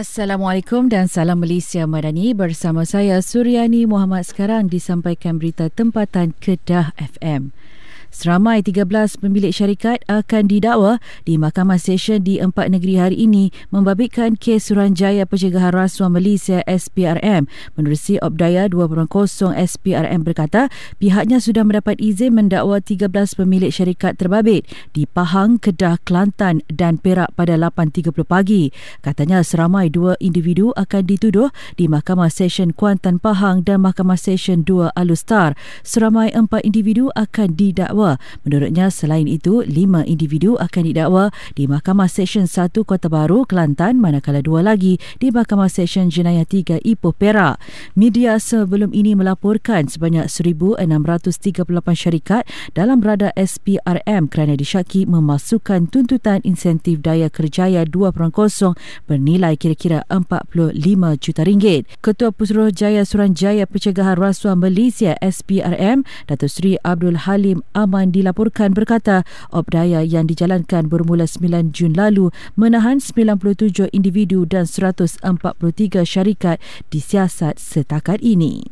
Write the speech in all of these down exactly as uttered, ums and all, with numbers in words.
Assalamualaikum dan salam Malaysia Madani. Bersama saya Suryani Muhammad. Sekarang disampaikan berita tempatan Kedah F M. Seramai tiga belas pemilik syarikat akan didakwa di Mahkamah Session di empat negeri hari ini membabitkan kes Suruhanjaya Pencegahan Rasuah Malaysia S P R M. Menerusi Opdaya dua kosong S P R M berkata pihaknya sudah mendapat izin mendakwa tiga belas pemilik syarikat terbabit di Pahang, Kedah, Kelantan dan Perak pada lapan tiga puluh pagi. Katanya seramai dua individu akan dituduh di Mahkamah Session Kuantan Pahang dan Mahkamah Session dua Alustar. Seramai empat individu akan didakwa. Menurutnya, selain itu, lima individu akan didakwa di Mahkamah Session satu Kota Baru, Kelantan, manakala dua lagi di Mahkamah Session Jenayah tiga Ipoh, Perak. Media sebelum ini melaporkan sebanyak seribu enam ratus tiga puluh lapan syarikat dalam radar S P R M kerana disyaki memasukkan tuntutan insentif daya kerjaya dua kosong bernilai kira-kira empat puluh lima juta ringgit. Ketua Pusuruhanjaya Suruhanjaya Pencegahan Rasuah Malaysia S P R M, Datuk Seri Abdul Halim Aman dilaporkan berkata opdaya yang dijalankan bermula sembilan Jun lalu menahan sembilan puluh tujuh individu dan seratus empat puluh tiga syarikat disiasat setakat ini.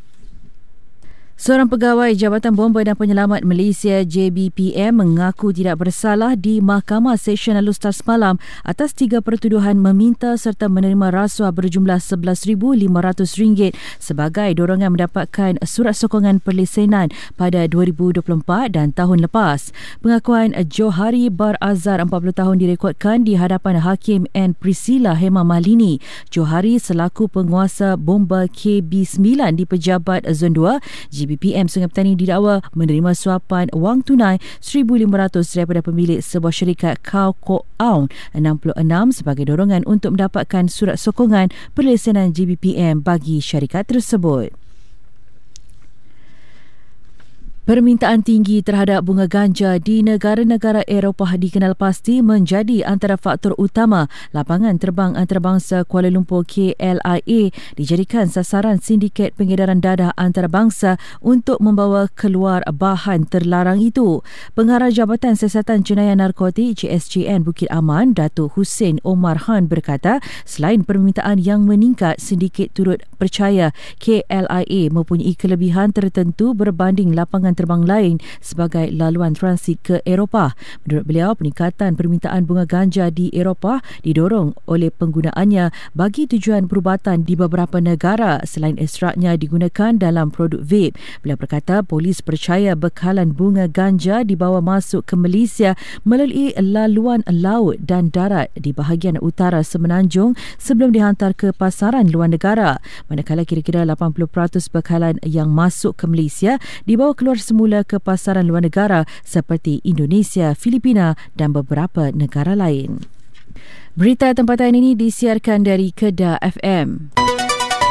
Seorang pegawai Jabatan Bomba dan Penyelamat Malaysia J B P M mengaku tidak bersalah di Mahkamah Session Alustar semalam atas tiga pertuduhan meminta serta menerima rasuah berjumlah sebelas ribu lima ratus ringgit sebagai dorongan mendapatkan surat sokongan perlesenan pada dua ribu dua puluh empat dan tahun lepas. Pengakuan Johari Bar Azhar empat puluh tahun direkodkan di hadapan Hakim N. Priscilla Hema Malini. Johari selaku penguasa bomba K B sembilan di Pejabat Zon dua, J B P M Sungai Petani didakwa menerima suapan wang tunai seribu lima ratus daripada pemilik sebuah syarikat Kau Kok Aun enam puluh enam sebagai dorongan untuk mendapatkan surat sokongan perlesenan J B P M bagi syarikat tersebut. Permintaan tinggi terhadap bunga ganja di negara-negara Eropah dikenal pasti menjadi antara faktor utama lapangan terbang antarabangsa Kuala Lumpur K L I A dijadikan sasaran sindiket pengedaran dadah antarabangsa untuk membawa keluar bahan terlarang itu. Pengarah Jabatan Siasatan Jenayah Narkotik J S J N Bukit Aman, Datuk Hussein Omar Khan berkata selain permintaan yang meningkat, sindiket turut percaya K L I A mempunyai kelebihan tertentu berbanding lapangan terbang lain sebagai laluan transit ke Eropah. Menurut beliau, peningkatan permintaan bunga ganja di Eropah didorong oleh penggunaannya bagi tujuan perubatan di beberapa negara selain ekstraknya digunakan dalam produk vape. Beliau berkata polis percaya bekalan bunga ganja dibawa masuk ke Malaysia melalui laluan laut dan darat di bahagian utara Semenanjung sebelum dihantar ke pasaran luar negara. Manakala kira-kira lapan puluh peratus bekalan yang masuk ke Malaysia dibawa keluar semula ke pasaran luar negara seperti Indonesia, Filipina dan beberapa negara lain. Berita tempatan ini disiarkan dari Kedah F M.